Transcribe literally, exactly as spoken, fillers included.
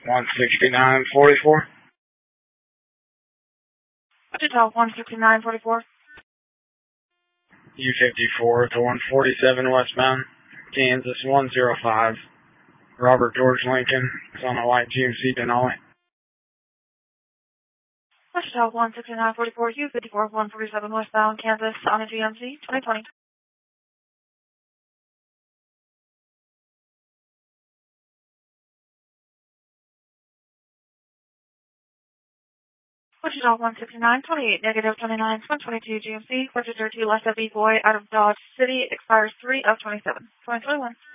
one sixty-nine forty-four. Wichita, one sixty-nine forty-four. U fifty-four to one forty-seven westbound, Kansas one oh five. Robert George Lincoln, it's on a white G M C Denali. Wichita, one sixty-nine forty-four, U fifty-four, one forty-seven westbound, Kansas, on a G M C, twenty twenty. Wichita, one sixty-nine twenty-eight, negative twenty-nine, one twenty-two G M C, registered to Lessa B. Boy, out of Dodge City, expires three of twenty-seven, twenty twenty-one.